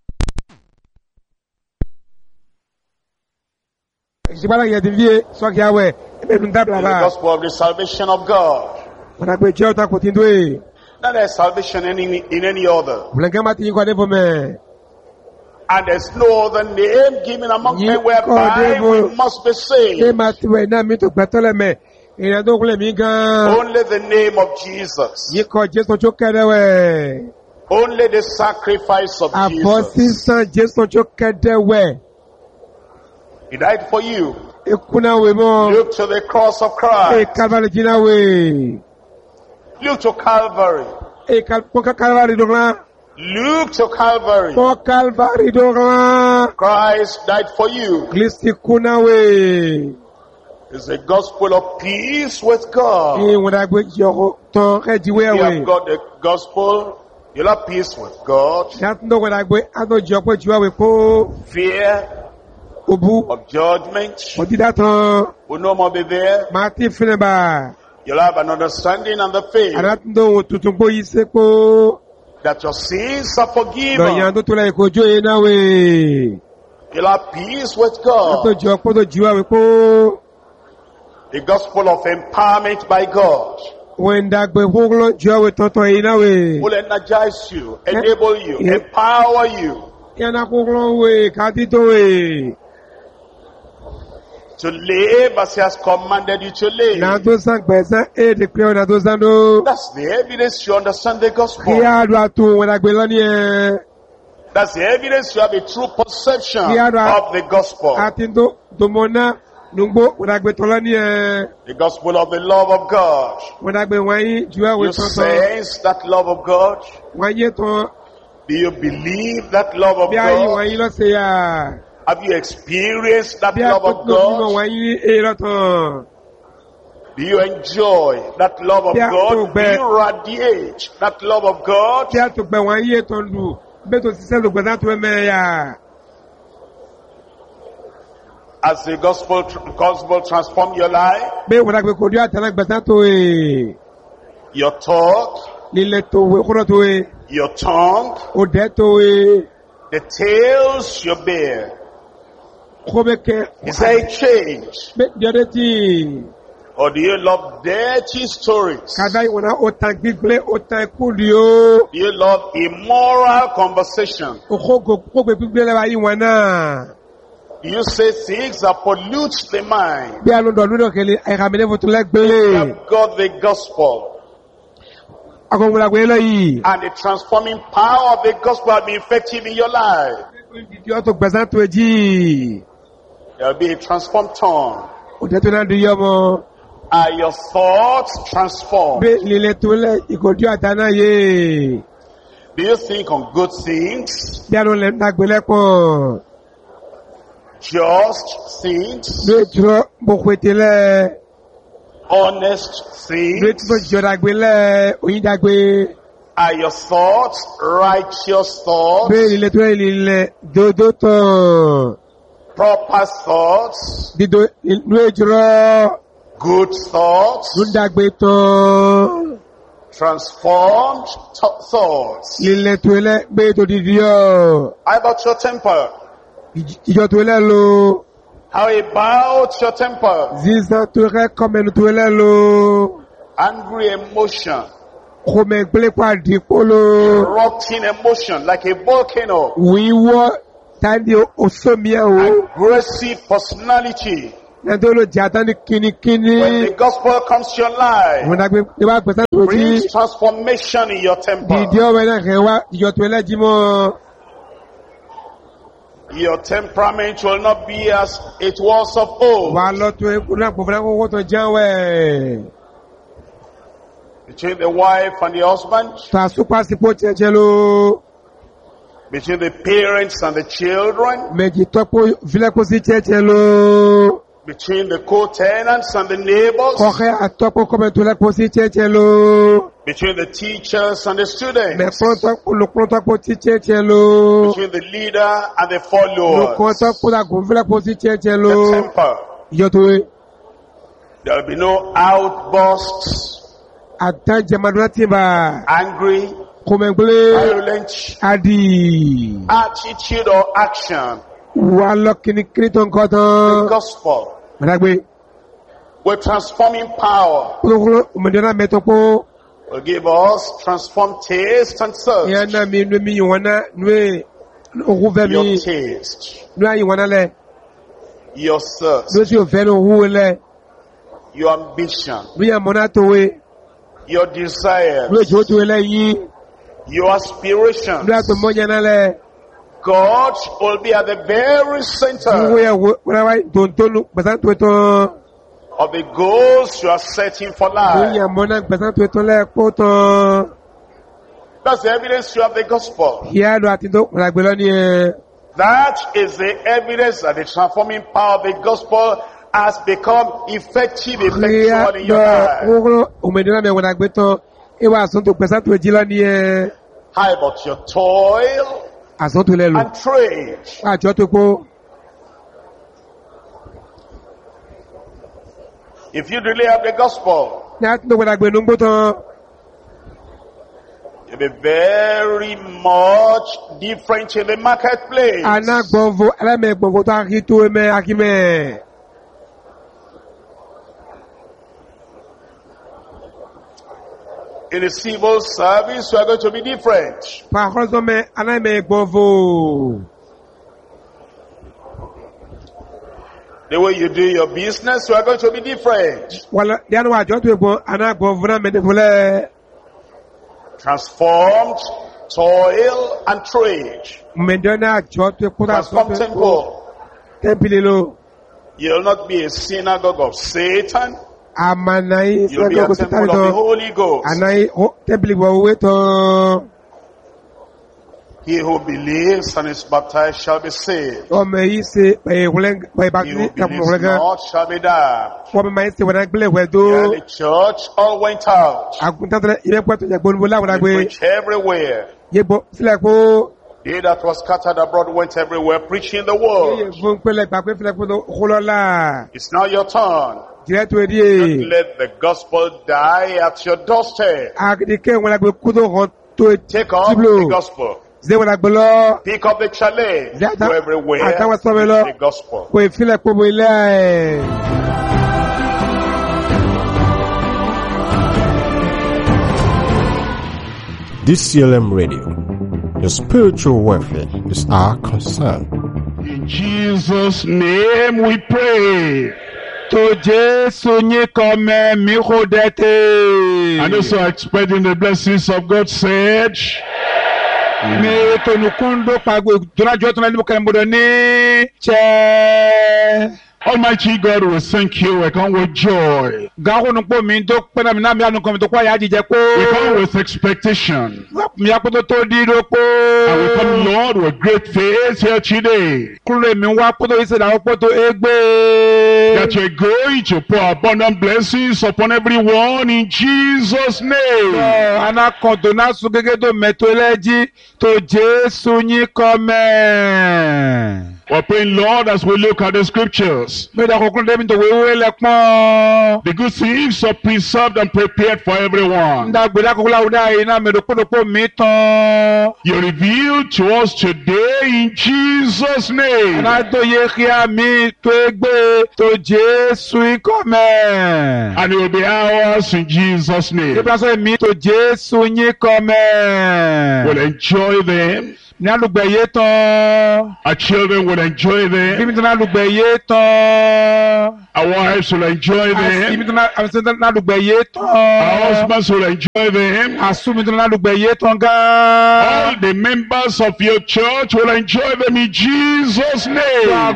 Ìṣèpàdé yẹn ti fíye sọ́kì awẹ̀ ẹ̀bẹ̀ nù dábìlà It's the bá. gospel of the salvation of God. Wẹ́dà gbé jẹ́ ọ̀tá kò tí ń dó e. Not there's salvation in any other. Bùlẹ̀kẹ́ má ti yín kọ́ dé fún mẹ́. And there's no other name given among men whereby we must be Ṣé saved. máa ti wẹ̀ náà mi tó gbẹ́tọ́ lẹ́mẹ̀? Ìrìn àjò kúlẹ̀ mi gan. Only the name of Jesus. Yìí kọ Jésù tó kẹ́dẹ́ wẹ̀. Only the sacrifice of Àbọ̀ Jesus. sísan Jésù tó kẹ́dẹ́ wẹ̀. He died for you. Ikú náà wẹ̀ mọ́. Look to the cross of Ẹ Christ. Calvary jìnnà wẹ̀. Look to Calvary. Ẹ kọ́ Calvary dọ̀gla. Look to Calvary. Kọ́ Calvary dọ̀gla. Christ died for you. Kristi kú náà wẹ̀. It's a gospel of peace with God. Ìwọ̀n àgbẹ̀ yọ̀kọ̀ tán ẹ̀jìwé You ẹ̀wẹ̀. have got the gospel. You'll have peace with God. Yàtúndọ̀ wọ̀n àgbẹ̀ àtọ̀jọ́ pé jùwà wẹ̀ kó Fear òbú. of judgment Ọ̀dídá tán. will no more be there. Màá ti fínẹ̀ bá. You'll have an understanding and the faith Àdátúndọ̀ ohun tuntun bó yí sépo. that your sins are Lọ̀yàn forgiven. tó tó lẹ́yìn kojú yìí náà wẹ̀. You'll have peace with God. Àtọ̀jọ́ pé tó jùwà wẹ̀ kó. The gospel of empowerment by God Wọ́n dàgbẹ̀ fúnlọ́ jùwà wẹ̀ tọ̀tọ̀ yìí náà wẹ̀. will energize you, enable you, empower you Yàrá fúnlọ́ wẹ̀ káàdì tó wẹ̀. to live as He has commanded you to Nà live. tó sàn gbẹ̀sán èdè pé ọ̀nà tó sàn dó. That's the evidence you understand the Kí gospel. á lọ àtún wọ́n dàgbẹ̀ lọ́ní ẹ̀. That's the evidence you have a true perception Yeah, right. of the gospel. Àti tó mọ̀ náà nùgbó wọ́n dàgbẹ̀ tọ́ lọ́ní ẹ̀. The gospel of the love of God. Wọ́n dàgbẹ̀ wọ̀nyí jùwà wẹ̀ You tọ̀tọ̀. sense that love of God? Wọ̀nyí tán Do you believe that love of bí ayé God? wọ̀nyí lọ́sẹ̀ yà. Have you experienced that Bí love of àkókò mímọ̀ God? wọ̀nyí èèrọ̀ tán. Do you enjoy that love of Yeah, God? oh, Do man. you radiate that love of God? Bí àtùgbẹ̀ wọ̀nyí ètò lù bẹ́ẹ̀ tó ṣiṣẹ́ lùgbẹ̀ náà tó ẹ̀mẹ̀ yà. As the gospel transform your life, Bẹ́ẹ̀ wọ́n dàgbẹ̀ kò dí àtàlẹ́ gbẹ̀sán tó e. your talk, Lílẹ̀ tó e kúrò tó e. your tongue, Òdẹ́ tó e. the tales you bear. Kó bẹ́ kẹ́. Is there a change? Bẹ́ẹ̀ jẹ́rẹ́ tí. Or do you love dirty stories? Kàdá ìwọ̀n náà ó tan gbígbé ó tan ikú rí o. Do you love immoral conversation? Kó gbé gbígbé lẹ́wà ìwọ̀n náà. Do you say things that pollute the mind? Bí a ló dọ̀ lódò kẹ́lẹ́ àìkàmílẹ̀ fòtò You lẹ́gbẹ̀ẹ́. have got the gospel. Akọ̀gbọ̀n àgbẹ̀ lọ yìí. And the transforming power of the gospel will be effective in your life. Ìdí ọ̀tọ̀ gbẹ̀sán tó ejì. There will be a transformed tongue. Òdẹ́ tó náà di yọmọ. Are your thoughts transformed? Bí lílẹ̀ tó lẹ̀ ìkòjú àdáná yé. Do you think on good things? Bí a ló lẹ̀ ń dàgbé lẹ́pọ̀. Just things? Bí ètùrọ̀ bòkú ètèlẹ̀. Honest Bí things? ètùrọ̀ jọ dàgbé lẹ̀ oyin dàgbé. Are your thoughts righteous thoughts? Bí lílẹ̀ tó lẹ̀ lílẹ̀ dòdò tán. Proper thoughts? Dídò ìlú ètùrọ̀ Good thoughts? ló ń dàgbé tán. Transformed thoughts? Lílẹ̀ tó lẹ̀ gbé tó dìdí ọ̀. How about your temper? Ìjọ tó lẹ̀ lo. How about your temper? Zizan tó rẹ̀ kọ́mẹ̀nù tó lẹ̀ lo. Angry emotion, Kòmẹ̀ gbélé pàdé polo. erupting emotion like a volcano, Wíwọ́ tàbí òsòmíà o. aggressive personality. Ẹ̀dọ́ ló jẹ́ àtàní kínníkínní. When the gospel comes to your life, Wọ́n dàgbé níwá gbẹ̀sán tó jí. brings transformation in your temper. Dìdí ọ̀rẹ́ náà rẹ̀ wá ìjọ tó lẹ́jí mọ́. Your temperament will not be as it was of old. Wà lọ́tọ̀ ẹkùn náà pọ̀ fúnra kókó tó jáwẹ̀. Between the wife and the husband, Tàṣùpá sípò jẹjẹ ló. between the parents and the children, Méjì tọ́pọ̀ fílẹ̀kùn sí jẹjẹ ló. between the co-tenants and the neighbors, Kọ̀kẹ́ àtọ́pọ̀ kọ́mẹ̀tò lẹ́kùn sí jẹjẹ ló. between the teachers and the students, Olùkọ́ tọ́pọ̀ sí jẹjẹ ló. between the leader and the Olùkọ́ followers. tọ́pọ̀ làgùn fílẹ̀kùn sí jẹjẹ The ló. temper. Ìjọ tó wé. There will be no outbursts, Àtàn jẹmadúrà tí bá. angry, Kòmẹ̀gbélé. violent Adi. attitude or action. Wà lọ kìnnìkìnnì tó ń kọ́ The tán. gospel Mọ̀dágbé. with transforming power Kúlókúló òmìnira mẹ́tọ́ pọ̀. will give us transformed taste and Ìyá thirst. náà mi nú mi yìí wọn náà nú òkú fẹ́ mi. Your taste, Nú àyè wọn náà lẹ̀. your thirst, Ló sì ò fẹ́ ní òwú lẹ̀. your ambition, Nú yà mọ́ náà tó wé. your desires, Nú èjì ó tó wé lẹ́yìn. your aspirations. Nú àgbẹ̀ mọ́ yẹn náà lẹ̀. God will be at the very Nú center wé wọ́n wá tòǹtòlù gbẹ̀sán tó tán. of the goals you are setting for Nú life. yà mọ́ náà gbẹ̀sán tó tán lẹ́ẹ̀kọ́ tán. That's the evidence you have the gospel. Ìyá lọ àti tó mọ̀dágbé lọ ní ẹ̀. That is the evidence that the transforming power of the gospel has become effective, effectual in your life. Kúlókúló òmìnira mẹ́wọ̀n dàgbé tán. Ìwà àsọ̀tò gbẹ̀sán tó jí lọ ní ẹ̀. How about your toil Àsọ̀tò lẹ̀ lò. and trade? Àjọ tó kó. If you really have the gospel, Ní àti tó gbẹ̀dàgbé nú ń gbó tán. you'll be very much different in the marketplace. Ana gbọ̀nfo ẹlẹ́mẹ̀ gbọ̀nfo tó akí tó ẹmẹ́ akímẹ́. In the civil service, you are going to be different. Pàkọ́sọ́ mẹ́ aláìmẹ́ gbọ̀nfo. The way you do your business, you are going to be different. Wàlá díánù àjọ tó gbọ̀n aná gbọ̀nfo náà mẹ́tẹ̀fọ́lẹ́. Transformed toil and trade. Mẹ́jọ náà àjọ tó kó tà Transformed sọ́tò temple. tẹ́pìlì ló. You'll not be a synagogue of Satan. Àmànàyí You'll be a sẹ́kọ̀ọ́ sí temple tàbí of the tán. Holy Ghost. Ànáyí tẹ́pìlì bọ̀ owó tán. He who believes and is baptized shall be saved. Ọmọ yìí ṣe pẹ̀yẹ̀wọ̀lẹ́ He who believes not shall be damned. Wọ́n máa ń ṣe wọ́n gbẹ́lẹ̀ wẹ̀ tó. Yeah, the church all went out. Àgùntàn ilé pẹ̀tù jẹ́ gbónúbó láwọn They àgbẹ̀. preached everywhere. Yé bọ́ sílẹ̀ kó. They that was scattered abroad went everywhere preaching the Yé word. fún pẹ́lẹ̀ gbà pé fílẹ̀ kó lọ́la. It's now your turn. Jìrẹ́ tó èdè yé. Don't let the gospel die at your doorstep. Àgìdìkẹ́ wọn àgbẹ̀ kú tó hàn tó Take up tíblò. the gospel. Ṣé wọn àgbẹ̀ lọ? Pick up the challenge. That- Go everywhere. àtàwọn sọ́mi lọ. Preach the gospel. Kò ìfilẹ̀ kó bo ilé ẹ̀. DCLM Radio. Your spiritual welfare is our concern. In Jesus' name we pray. Tó Jésù yín kọ́ mẹ́ mi kò dẹ́tẹ̀. And those who are expecting the blessings of God said, Mi tonukun do pagbo donajọ tó náà ní mo kẹ́rin bọ̀dọ̀ ní. Chẹ́. Almighty God, we thank you. We come with joy. Gaho no po mi to pe na mi na mi anu kan mi to kwa ya jije po. We come with expectation. Mi ya po to di ro po. And we come, Lord, with great faith here today. Kule mi wa po to ise da po to egbe. That you're going to pour abundant blessings upon everyone in Jesus' name. Ana kan to na su gege to meto eleji to Jesu yin come. We're praying, Lord, as we look at the scriptures. The The good things are preserved and prepared for everyone. You revealed to us today in Jesus' name. And it will be ours in Jesus' name. We'll enjoy them. Our children will enjoy them. Our wives will enjoy them. Our husbands will enjoy them. All the members of your church will enjoy them in Jesus' name.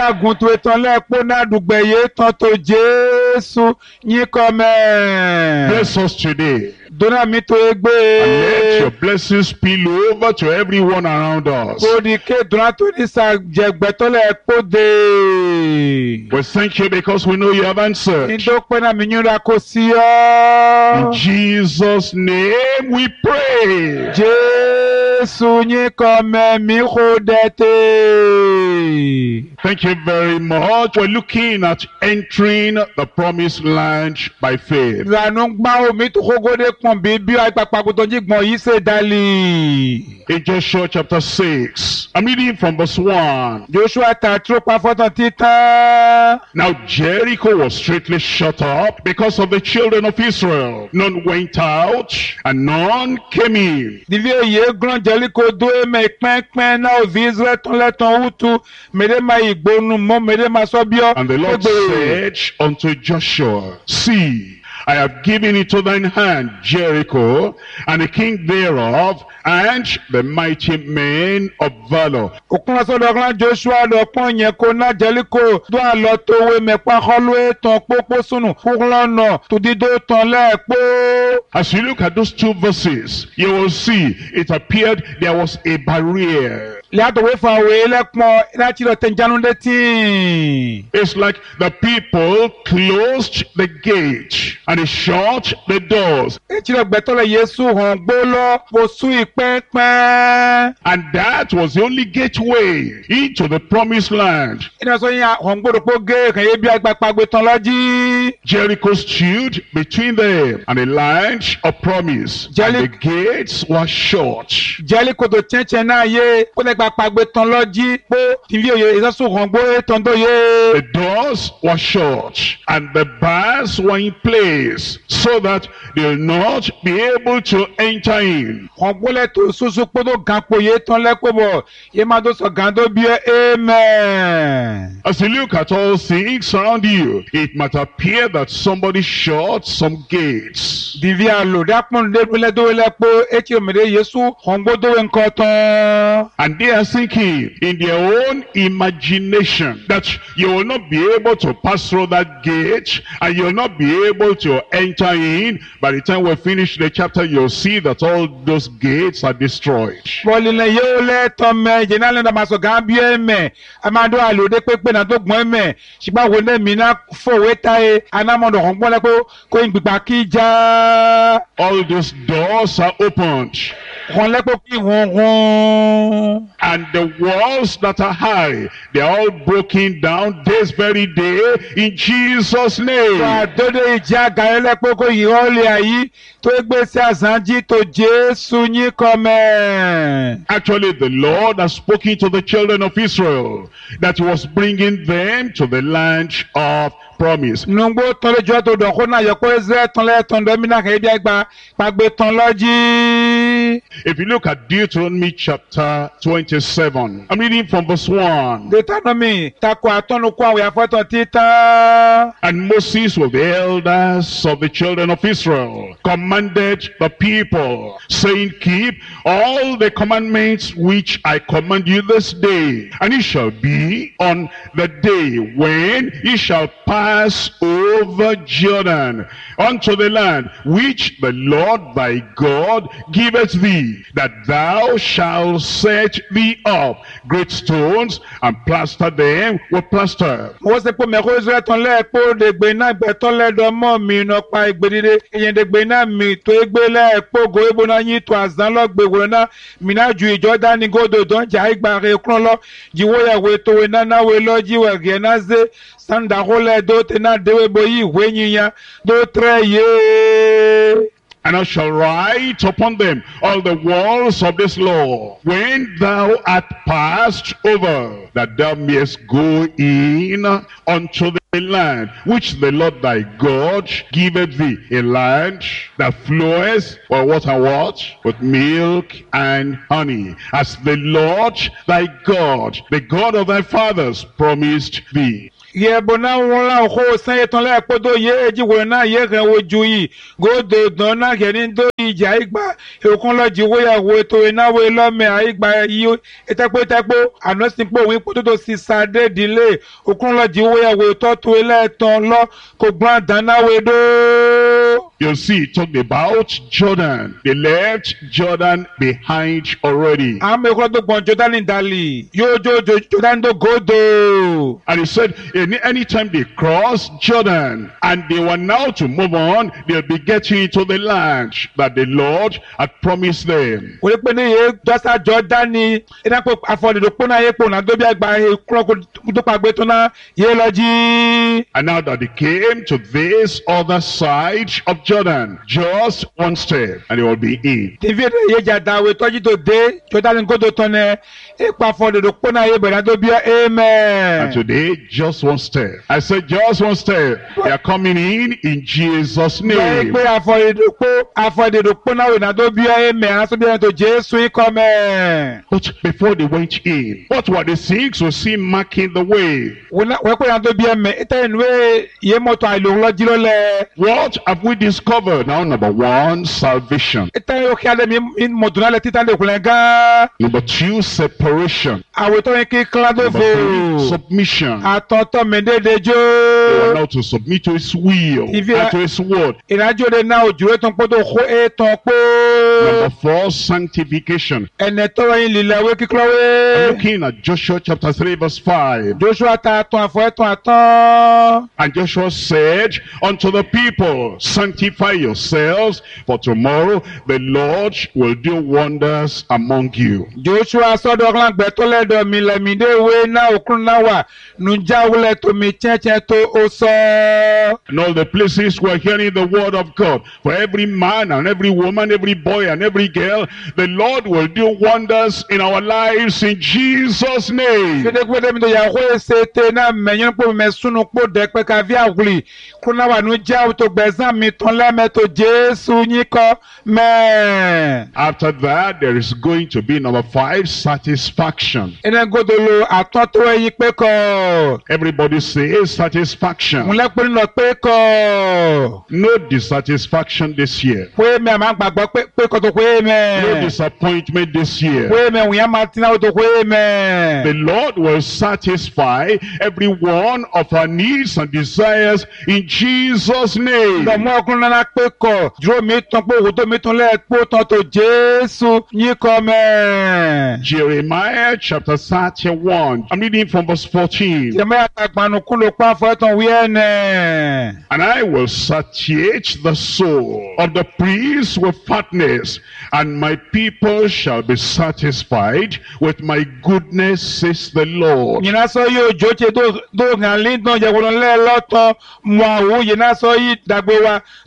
Bless us today. And let your blessings spill over to everyone around us. We thank you because we know you have answered. In Jesus' name we pray. Thank you very much. We're looking at entering the promised land by faith. In Joshua chapter 6, I'm reading from verse 1. Now Jericho was straightly shut up because of the children of Israel. None went out and none came in. And the Lord said unto Joshua, See, I have given into thine hand Jericho, and the king thereof, and the mighty men of valor. As you look at those two verses, you will see it appeared there was a barrier. It's like the people closed the gate and they shut the doors. And that was the only gateway into the promised land. Jericho stood between them and the land of promise, and the gates were shut. The doors were shut and the bars were in place so that they will not be able to enter in. Amen. As you look at all things around you, it might appear that somebody shut some gates. And they are thinking in their own imagination that you will not be able to pass through that gate and you will not be able to enter in. By the time we finish the chapter, you'll see that all those gates are destroyed. All those doors are opened. And the walls that are high, they are all broken down this very day in Jesus' name. Actually, the Lord has spoken to the children of Israel that he was bringing them to the land of promise. If you look at Deuteronomy chapter 27, I'm reading from verse 1. Deuteronomy tako atonu kwa we afoton tita. And Moses with the elders of the children of Israel commanded the people, saying, keep all the commandments which I command you this day. And it shall be on the day when ye shall pass over Jordan unto the land which the Lord thy God giveth thee, that thou shalt set thee up great stones and plaster them with plaster. Mo se po me ko Israel ton le po de gbe na gbe ton le do mo mi no pa igbedide eyen de gbe na mi to egbe le po go ebo na yin to azan lo gbe wo na mi na ju Jordan ni godo don ja igba re kron lo jiwo ya we to we na we lo jiwe ge na ze sanda role do te na dewe boyi we nyinya do tre ye. And I shall write upon them all the words of this law, when thou art passed over, that thou mayest go in unto the land which the Lord thy God giveth thee, a land that floweth or what and what? With milk and honey, as the Lord thy God, the God of thy fathers, promised thee. Ye bona wala ko san ton le podo ye eji wo na ye kan woju yi go do don na ke ni do ija igba e kon lo ji wo ya wo to na we lo me igba yi etepo ano sin po wi podo to si sade dile o kon lo ji wo ya wo to ele ton lo ko gban dan na we do. You see, it talked about Jordan. They left Jordan behind already. Am e ko do gbon Jordan dali yo Jordan do go do. And he said, anytime they crossed Jordan and they were now to move on, they'll be getting into the land that the Lord had promised them. We pe ni ye just Jordan ni ina po afode do pona ye pona do bi agba e kro ko do pagbe to na ye loji. And now that they came to this other side of Jordan, just one step and they will be in. David ye jada we toji to de Jordan go do ton e pa afode do pona ye bera do bi amen. And today, just one step. I said just one step. They are coming in Jesus' name. But before they went in, what were the things we see marking the way? What have we discovered? Now, number one, salvation. Number two, separation. Number three, submission. They were now to submit to his will and to his word. Number four, sanctification. I'm looking at Joshua chapter 3 verse 5. And Joshua said unto the people, sanctify yourselves, for tomorrow the Lord will do wonders among you. And all the places we're hearing the word of God, for every man and every woman, every boy and every girl, the Lord will do wonders in our lives in Jesus' name. After that, there is going to be number 5, satisfaction. Everybody say satisfaction. No dissatisfaction this year. No disappointment this year. The Lord will satisfy every one of our needs and desires in Jesus' name. Jeremiah chapter 31. I'm reading from verse 14. And I will satiate the soul of the priest with fatness, and my people shall be satisfied with my goodness, says the Lord.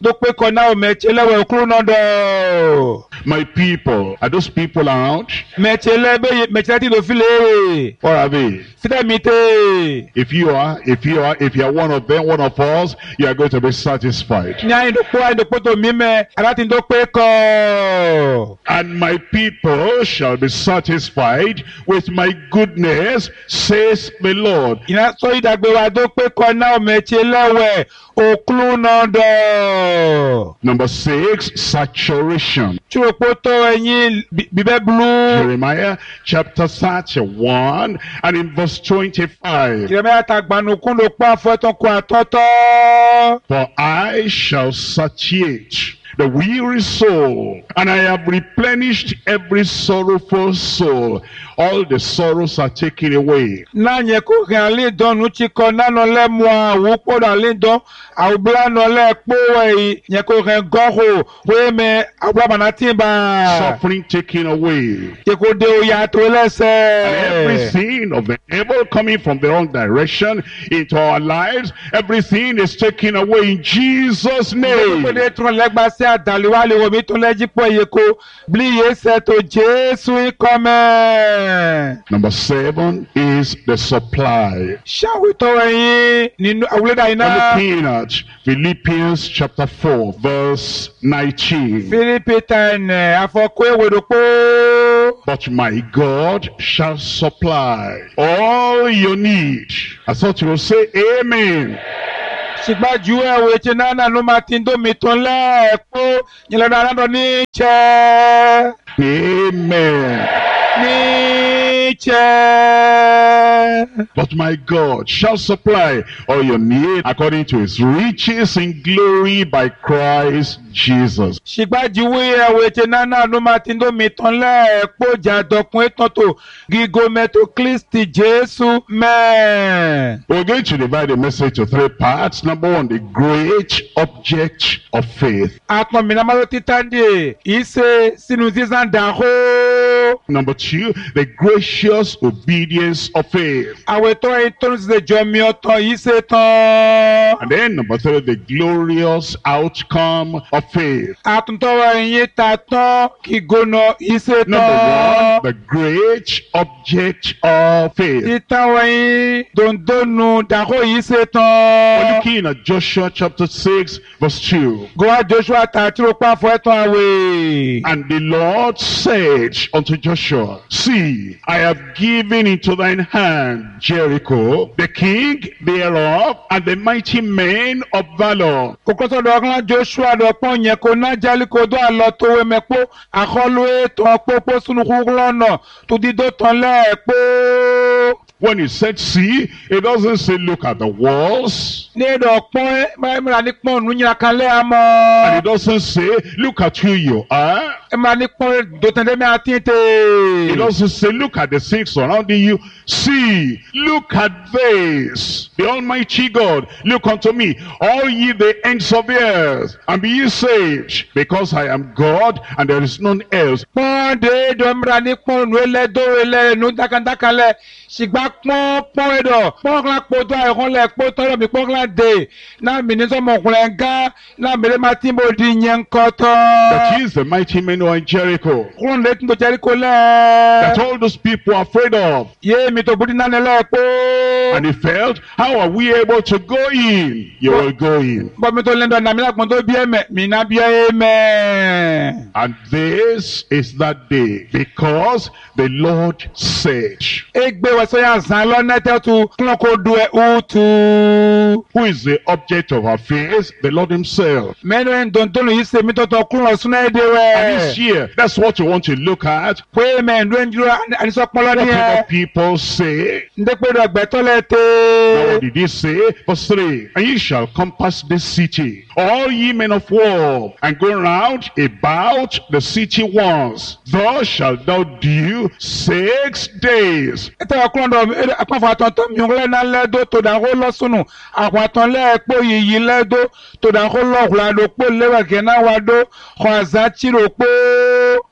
do pe ko na o mechele we okru no do. My people, are those people around? Mechele be mechele ti do file. What are they? Fite mi te. If you are one of them, one of us, you are going to be satisfied. Nya ndo po to mi me arati ndo pe ko. And my people shall be satisfied with my goodness, says the Lord. Ina so idagbe wa do pe ko na o mechele we okru no do. Number 6, saturation. Jeremiah chapter 31 and in verse 25. For I shall satiate the weary soul, and I have replenished every sorrowful soul. All the sorrows are taken away. Suffering taken away. And everything of the evil coming from the wrong direction into our lives, everything is taken away in Jesus' name. Number 7 is the supply. We're looking at Philippians chapter 4 verse 19. But my God shall supply all your need. I thought you would say amen. Amen. But my God shall supply all your need according to his riches in glory by Christ Jesus. We're going to divide the message to 3 parts. Number 1, the great object of faith. Number 2, the gracious obedience of faith. And then number 3, the glorious outcome of faith. Number 1, the great object of faith. We're looking at Joshua chapter 6 verse 2. And the Lord said unto Joshua, see, I have given into thine hand Jericho, the king thereof, and the mighty men of valor. When he said see, it doesn't say look at the walls. And it doesn't say look at who you are. It doesn't say look at the things surrounding you. See, look at this. The Almighty God, look unto me, all ye the ends of the earth, and be ye saved, because I am God and there is none else. That is the mighty men who are in Jericho, that all those people are afraid of. And he felt, how are we able to go in? You will go in. And this is that day, because the Lord said. Who is the object of our faith? The Lord himself. And this year, that's what you want to look at. Whatever people say. Now what did he say? Verse 3. And ye shall compass this city, all ye men of war, and go round about the city once. Thus shalt thou do 6 days.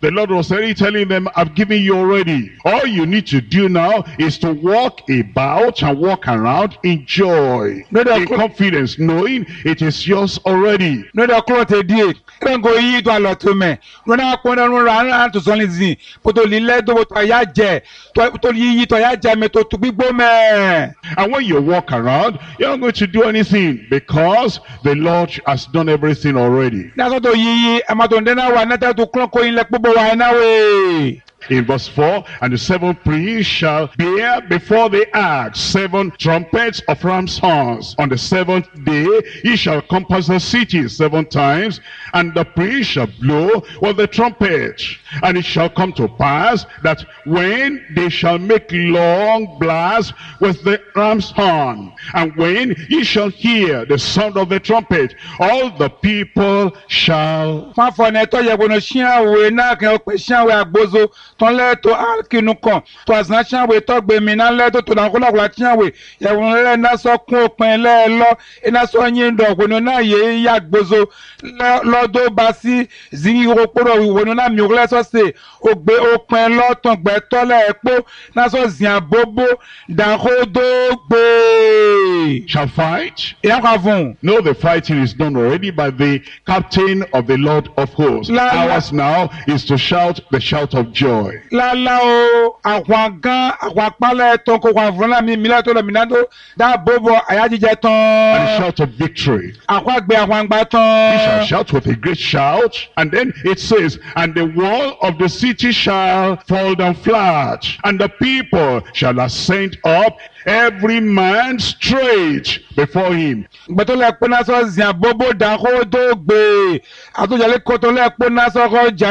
The Lord was already telling them, I've given you already. All you need to do now is to walk about and walk around in joy, in confidence, knowing it is yours already. No da cloth die. Go yi to alo to me. No na ko na ran to so lizin. Poto lile do to ya je. To yi to ya je me to gbigbo me. And when you walk around, you're not going to do anything because the Lord has done everything already. That's what yi ama to ndena wa na ta to klon ko yin le gbogbo wa na we. In verse 4, and the 7 priests shall bear before the ark 7 trumpets of ram's horns. On the 7th day ye shall compass the city 7 times, and the priest shall blow with the trumpet. And it shall come to pass that when they shall make long blasts with the ram's horn, and when ye shall hear the sound of the trumpet, all the people shall... Ton le to alkinu kon to aznachan we to gbe mi na le to na ko la tian we ye won le na so kun opin le lo ina so yin do ko na ye ya gbozo lo do ba si zi ro poro wi won na mi o le so se o gbe opin lo ton gbe to le epo na so zian bobo dan ko do gbe shall fight. No, the fighting is done already by the captain of the Lord of hosts. Ours now is to shout the shout of joy. La o agwagan agwapale ton ko kwavuna mi milato lo minado da bobo ayajije ton. And the shout of victory. Akwagbe akwangba ton. He shall shout with a great shout, and then it says, and the wall of the city shall fall down flat, and the people shall ascend up, every man straight before him. Beto le pona so zian bobo da ko do gbe. Ato jale ko to le pona so ko